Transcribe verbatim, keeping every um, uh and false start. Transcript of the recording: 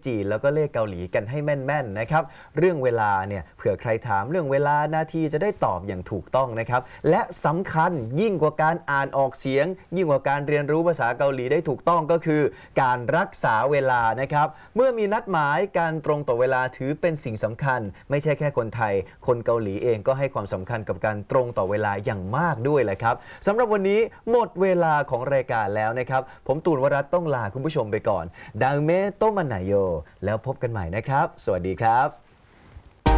จีนแล้วก็เลขเกาหลีกันให้แม่นๆนะครับเรื่องเวลาเนี่ยเผื่อใครถามเรื่องเวลานาทีจะได้ตอบอย่างถูกต้องนะครับและสำคัญยิ่งกว่าการอ่านออกเสียงยิ่งกว่าการเรียนรู้ภาษาเกาหลีได้ถูกต้องก็คือการรักษาเวลานะครับเมื่อมีนัดหมายการตรงต่อเวลาถือเป็นสิ่งสำคัญไม่ใช่แค่คนไทยคนเกาหลีเองก็ให้ความสำคัญกับการตรงต่อเวลาอย่างมากด้วยแหละครับสำหรับวันนี้หมดเวลาของรายการแล้วนะครับผมตูนวรัตน์ต้องลาคุณผู้ชมไปก่อนดังเมโตมันนายโยแล้วพบกันใหม่นะครับสวัสดีครับ